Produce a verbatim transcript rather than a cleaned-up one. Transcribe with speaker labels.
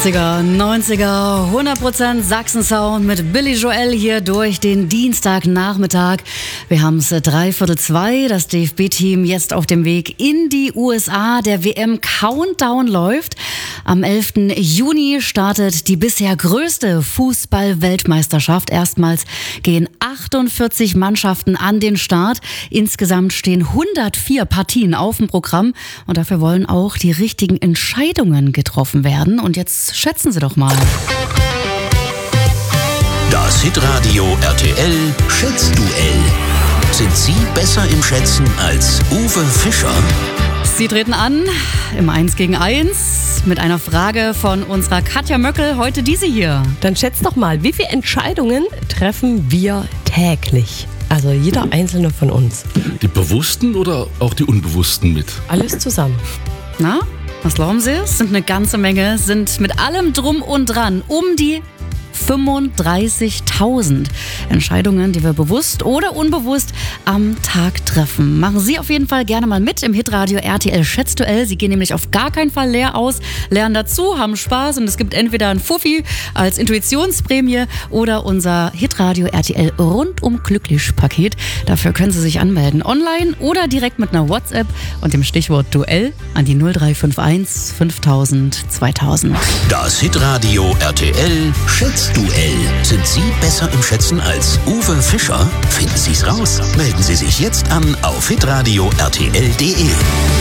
Speaker 1: achtziger, neunziger, hundert Prozent Sachsen-Sound mit Billy Joel hier durch den Dienstagnachmittag. Wir haben es dreiviertel zwei, das D F B-Team jetzt auf dem Weg in die U S A. Der W M-Countdown läuft. Am elften Juni startet die bisher größte Fußball-Weltmeisterschaft. Erstmals gehen achtundvierzig Mannschaften an den Start. Insgesamt stehen hundertvier Partien auf dem Programm und dafür wollen auch die richtigen Entscheidungen getroffen werden. Und jetzt schätzen Sie doch mal.
Speaker 2: Das Hitradio R T L Schätzduell. Sind Sie besser im Schätzen als Uwe Fischer?
Speaker 1: Sie treten an im eins gegen eins mit einer Frage von unserer Katja Möckel, heute diese hier.
Speaker 3: Dann schätzt doch mal, wie viele Entscheidungen treffen wir täglich? Also jeder einzelne von uns.
Speaker 4: Die bewussten oder auch die unbewussten mit?
Speaker 3: Alles zusammen.
Speaker 1: Na, was glauben Sie? Es sind eine ganze Menge, sind mit allem drum und dran um die fünfunddreißigtausend Entscheidungen, die wir bewusst oder unbewusst am Tag treffen. Machen Sie auf jeden Fall gerne mal mit im Hitradio R T L Schätzduell. Sie gehen nämlich auf gar keinen Fall leer aus, lernen dazu, haben Spaß und es gibt entweder ein Fuffi als Intuitionsprämie oder unser Hitradio R T L rundum glücklich Paket. Dafür können Sie sich anmelden online oder direkt mit einer WhatsApp und dem Stichwort Duell an die null drei fünf eins fünftausend zweitausend.
Speaker 2: Das Hitradio R T L Schätzduell. Sind Sie besser im Schätzen als Uwe Fischer? Finden Sie's raus. Melden Sie sich jetzt an auf hitradio r t l punkt d e.